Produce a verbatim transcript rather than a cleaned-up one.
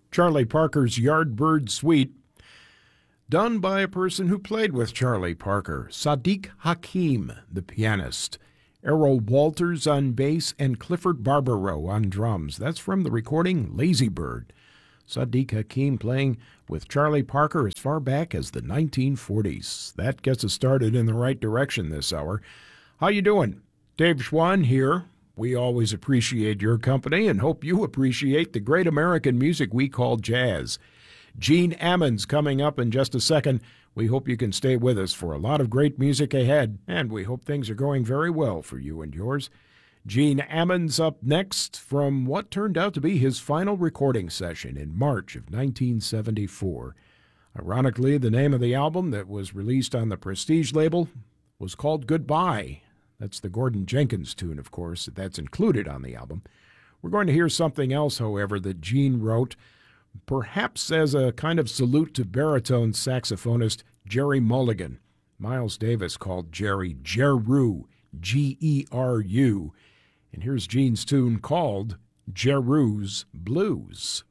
Charlie Parker's Yardbird Suite, done by a person who played with Charlie Parker, Sadiq Hakim, the pianist, Errol Walters on bass, and Clifford Barbaro on drums. That's from the recording Lazy Bird. Sadiq Hakim playing with Charlie Parker as far back as the nineteen forties. That gets us started in the right direction this hour. How you doing? Dave Schwann here. We always appreciate your company and hope you appreciate the great American music we call jazz. Gene Ammons coming up in just a second. We hope you can stay with us for a lot of great music ahead, and we hope things are going very well for you and yours. Gene Ammons up next from what turned out to be his final recording session in March of nineteen seventy-four. Ironically, the name of the album that was released on the Prestige label was called Goodbye. That's the Gordon Jenkins tune, of course, that's included on the album. We're going to hear something else, however, that Gene wrote, perhaps as a kind of salute to baritone saxophonist Jerry Mulligan. Miles Davis called Jerry Geru, G E R U. And here's Gene's tune called Jeru's Blues.